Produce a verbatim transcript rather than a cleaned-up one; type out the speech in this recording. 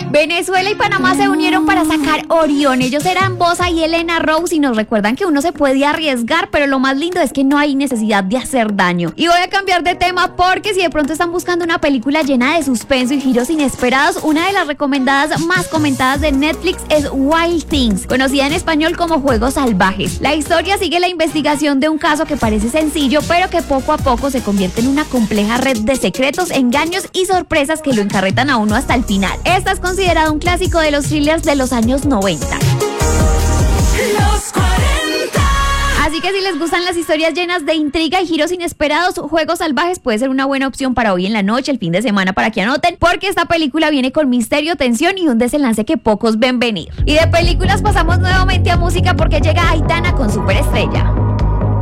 Venezuela y Panamá se unieron para sacar Orión. Ellos eran Bosa y Elena Rose y nos recuerdan que uno se puede arriesgar, pero lo más lindo es que no hay necesidad de hacer daño. Y voy a cambiar de tema porque si de pronto están buscando una película llena de suspenso y giros inesperados, una de las recomendadas más comentadas de Netflix es Wild Things, conocida en español como Juegos Salvajes. La historia sigue la investigación de un caso que parece sencillo, pero que poco a poco se convierte en una compleja red de secretos, engaños y sorpresas que lo encarretan a uno hasta el final. Esta es considerada un clásico de los thrillers de los años noventa. Los cuarenta. Así que si les gustan las historias llenas de intriga y giros inesperados, Juegos Salvajes puede ser una buena opción para hoy en la noche, el fin de semana, para que anoten, porque esta película viene con misterio, tensión y un desenlace que pocos ven venir. Y de películas pasamos nuevamente a música porque llega Aitana con Superestrella.